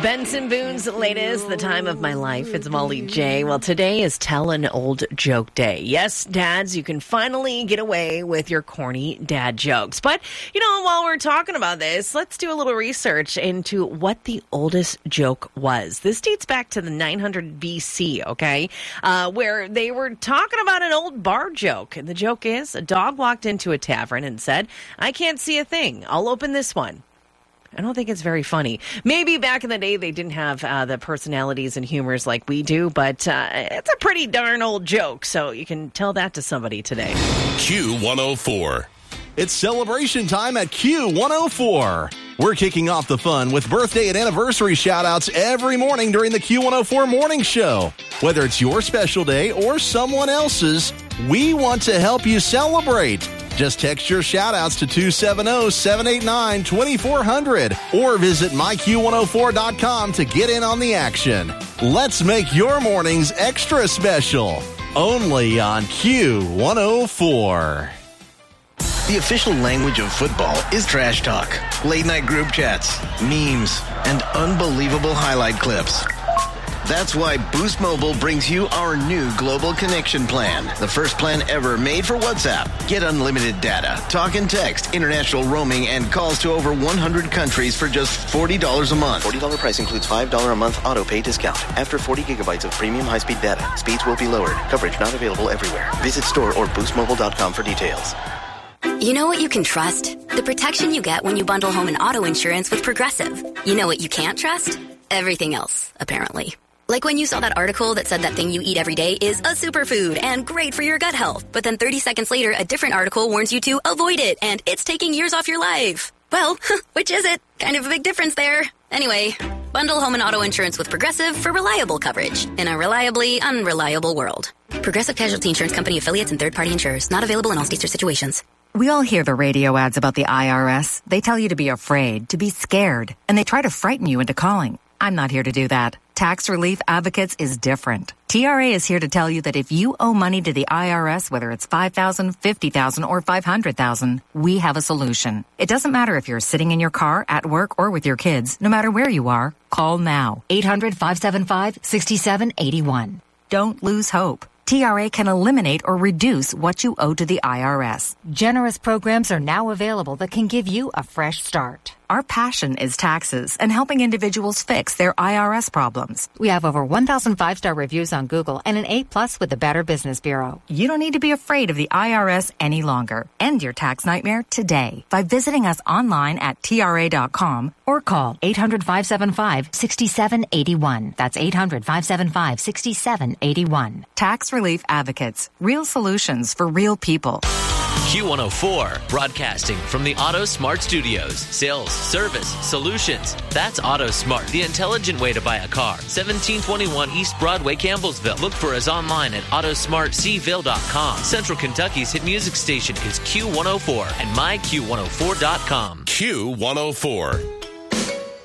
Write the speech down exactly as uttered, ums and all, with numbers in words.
Benson Boone's latest, The Time of My Life. It's Molly J. Well, today is Tell an Old Joke Day. Yes, dads, you can finally get away with your corny dad jokes. But, you know, while we're talking about this, let's do a little research into what the oldest joke was. This dates back to the nine hundred B C, okay, uh, where they were talking about an old bar joke. And the joke is, a dog walked into a tavern and said, "I can't see a thing. I'll open this one." I don't think it's very funny. Maybe back in the day they didn't have uh, the personalities and humors like we do, but uh, it's a pretty darn old joke, so you can tell that to somebody today. Q one oh four. It's celebration time at Q one oh four. We're kicking off the fun with birthday and anniversary shout-outs every morning during the Q one oh four Morning Show. Whether it's your special day or someone else's, we want to help you celebrate. Just text your shout-outs to two seven zero, seven eight nine, two four zero zero or visit my q one oh four dot com to get in on the action. Let's make your mornings extra special. Only on Q one oh four. The official language of football is trash talk, late-night group chats, memes, and unbelievable highlight clips. That's why Boost Mobile brings you our new Global Connection Plan, the first plan ever made for WhatsApp. Get unlimited data, talk and text, international roaming, and calls to over one hundred countries for just forty dollars a month. forty dollars price includes five dollars a month auto pay discount. After forty gigabytes of premium high-speed data, speeds will be lowered. Coverage not available everywhere. Visit store or boost mobile dot com for details. You know what you can trust? The protection you get when you bundle home and auto insurance with Progressive. You know what you can't trust? Everything else, apparently. Like when you saw that article that said that thing you eat every day is a superfood and great for your gut health. But then thirty seconds later, a different article warns you to avoid it and it's taking years off your life. Well, which is it? Kind of a big difference there. Anyway, bundle home and auto insurance with Progressive for reliable coverage in a reliably unreliable world. Progressive Casualty Insurance Company affiliates and third-party insurers. Not available in all states or situations. We all hear the radio ads about the I R S. They tell you to be afraid, to be scared, and they try to frighten you into calling. I'm not here to do that. Tax Relief Advocates is different. T R A is here to tell you that if you owe money to the I R S, whether it's five thousand dollars, fifty thousand dollars, or five hundred thousand dollars, we have a solution. It doesn't matter if you're sitting in your car, at work, or with your kids. No matter where you are, call now. eight hundred, five seven five, six seven eight one. Don't lose hope. T R A can eliminate or reduce what you owe to the I R S. Generous programs are now available that can give you a fresh start. Our passion is taxes and helping individuals fix their I R S problems. We have over one thousand five-star reviews on Google and an A plus with the Better Business Bureau. You don't need to be afraid of the I R S any longer. End your tax nightmare today by visiting us online at T R A dot com or call eight hundred, five seven five, six seven eight one. That's eight hundred, five seven five, six seven eight one. Tax Relief Advocates. Real solutions for real people. Q one oh four, broadcasting from the Auto Smart Studios. Sales, service, solutions. That's Auto Smart, the intelligent way to buy a car. seventeen twenty-one East Broadway, Campbellsville. Look for us online at auto smart c ville dot com. Central Kentucky's hit music station is Q one oh four and my q one oh four dot com. Q one oh four.